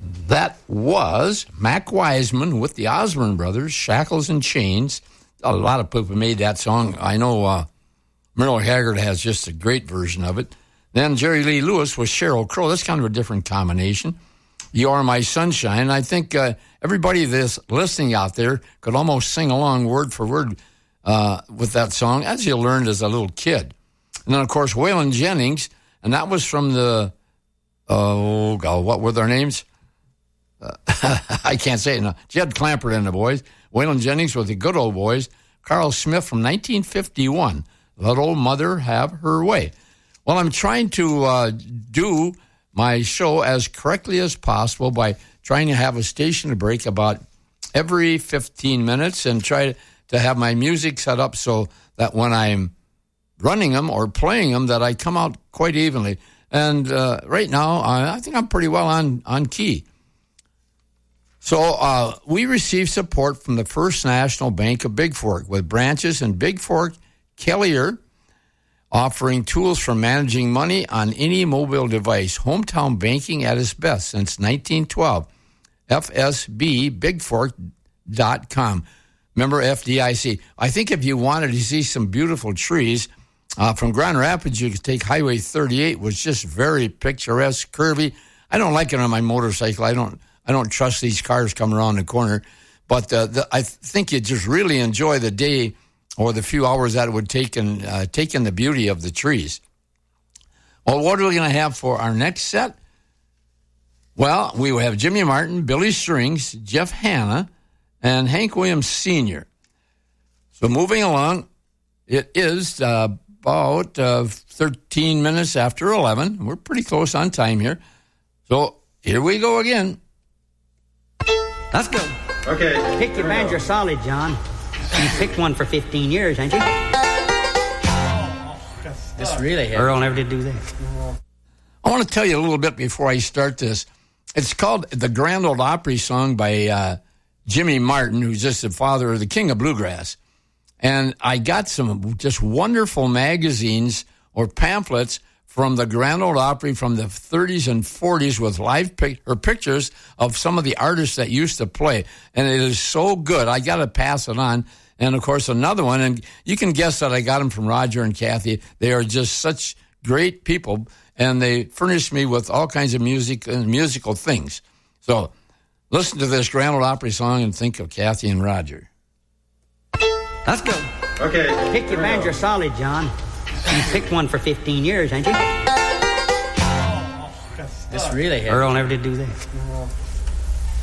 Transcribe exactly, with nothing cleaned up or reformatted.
That was Mac Wiseman with the Osborne Brothers, Shackles and Chains. A lot of people made that song. I know uh, Merle Haggard has just a great version of it. Then Jerry Lee Lewis with Sheryl Crow. That's kind of a different combination. You Are My Sunshine. I think uh, everybody that's listening out there could almost sing along word for word uh, with that song, as you learned as a little kid. And then, of course, Waylon Jennings, and that was from the, oh, God, what were their names? Uh, I can't say it now. Jed Clampett and the Boys. Waylon Jennings with the Good Old Boys. Carl Smith from nineteen fifty-one. Let Old Mother Have Her Way. Well, I'm trying to uh, do my show as correctly as possible by trying to have a station break about every fifteen minutes and try to have my music set up so that when I'm running them or playing them that I come out quite evenly. And uh, right now, I think I'm pretty well on, on key. So uh, we received support from the First National Bank of Big Fork with branches in Big Fork, Kelliher, offering tools for managing money on any mobile device. Hometown banking at its best since nineteen twelve. F S B big fork dot com. Member F D I C. I think if you wanted to see some beautiful trees, uh, from Grand Rapids, you could take Highway thirty-eight, which is just very picturesque, curvy. I don't like it on my motorcycle. I don't I don't trust these cars coming around the corner. But uh, the, I think you just really enjoy the day or the few hours that it would take in, uh, take in the beauty of the trees. Well, what are we going to have for our next set? Well, we will have Jimmy Martin, Billy Strings, Jeff Hanna, and Hank Williams Senior So moving along, it is uh, about uh, thirteen minutes after eleven. We're pretty close on time here. So here we go again. Let's go. Okay. Pick your banjo solid, John. You picked one for fifteen years, ain't you? This really happened. Earl never did do that. I want to tell you a little bit before I start this. It's called the Grand Ole Opry song by uh, Jimmy Martin, who's just the father of the king of bluegrass. And I got some just wonderful magazines or pamphlets from the Grand Ole Opry from the thirties and forties with live pic- or pictures of some of the artists that used to play. And it is so good. I got to pass it on. And, of course, another one, and you can guess that I got them from Roger and Kathy. They are just such great people, and they furnished me with all kinds of music and musical things. So listen to this Grand Ole Opry song and think of Kathy and Roger. Let's go. Okay. Pick your banjo solid, John. You picked one for fifteen years, ain't you? This really happened. Earl never did do that.